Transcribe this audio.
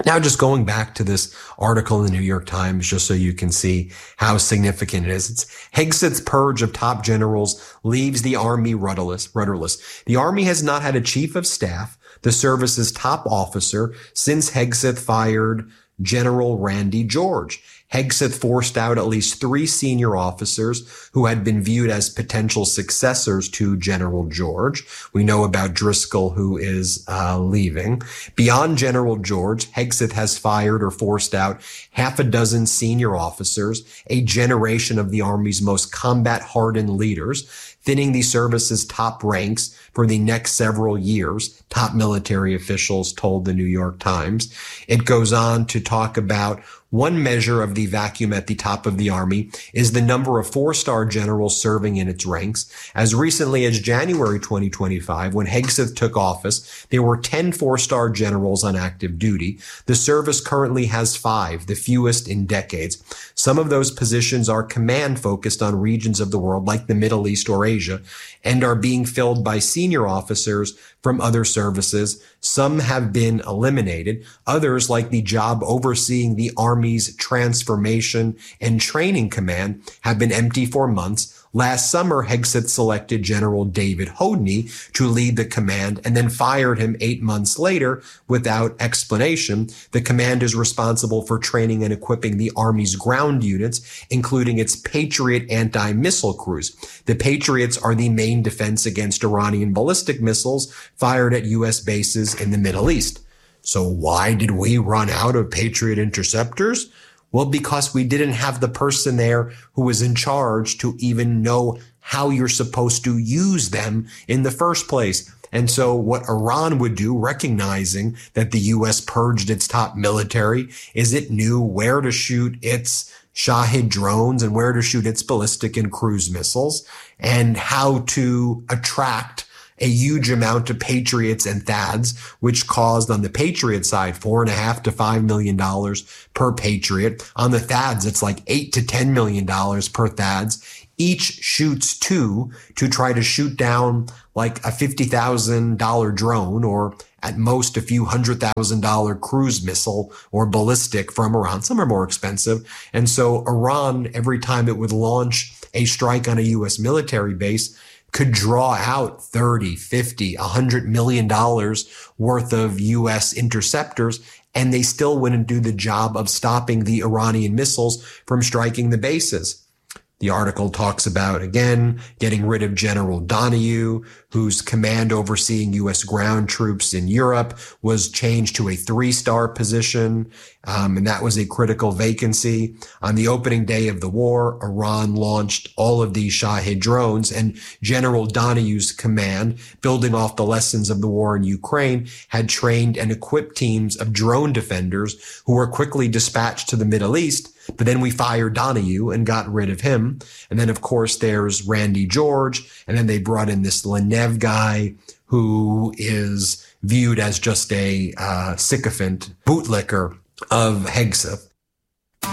Now, just going back to this article in the New York Times, just so you can see how significant it is. It's Hegseth's purge of top generals leaves the army rudderless. The army has not had a chief of staff, the service's top officer, since Hegseth fired General Randy George. Hegseth forced out at least 3 senior officers who had been viewed as potential successors to General George. We know about Driscoll, who is leaving. Beyond General George, Hegseth has fired or forced out half a dozen senior officers, a generation of the Army's most combat-hardened leaders, thinning the service's top ranks for the next several years, top military officials told the New York Times. It goes on to talk about one measure of the vacuum at the top of the Army is the number of 4-star generals serving in its ranks. As recently as January 2025, when Hegseth took office, there were 10 4-star generals on active duty. The service currently has 5, the fewest in decades. Some of those positions are command-focused on regions of the world like the Middle East or Asia, and are being filled by senior officers from other services. Some have been eliminated. Others, like the job overseeing the Army's Transformation and Training Command, have been empty for months. Last summer, Hegseth selected General David Hodney to lead the command and then fired him 8 months later without explanation. The command is responsible for training and equipping the Army's ground units, including its Patriot anti-missile crews. The Patriots are the main defense against Iranian ballistic missiles fired at U.S. bases in the Middle East. So why did we run out of Patriot interceptors? Well, because we didn't have the person there who was in charge to even know how you're supposed to use them in the first place. And so what Iran would do, recognizing that the U.S. purged its top military, is it knew where to shoot its Shahed drones and where to shoot its ballistic and cruise missiles, and how to attract a huge amount of Patriots and THAADs, which caused on the Patriot side $4.5 to $5 million per Patriot. On the THAADs, it's like $8 to $10 million per THAADs. Each shoots 2 to try to shoot down like a $50,000 drone, or at most a few $100,000 cruise missile or ballistic from Iran. Some are more expensive. And so Iran, every time it would launch a strike on a U.S. military base, could draw out $30, $50, $100 million worth of U.S. interceptors, and they still wouldn't do the job of stopping the Iranian missiles from striking the bases. The article talks about, again, getting rid of General Donahue, whose command overseeing U.S. ground troops in Europe was changed to a 3-star position, and that was a critical vacancy. On the opening day of the war, Iran launched all of these Shahed drones, and General Donahue's command, building off the lessons of the war in Ukraine, had trained and equipped teams of drone defenders who were quickly dispatched to the Middle East. But then we fired Donahue and got rid of him. And then, of course, there's Randy George. And then they brought in this Lenev guy who is viewed as just a sycophant bootlicker of Hegseth.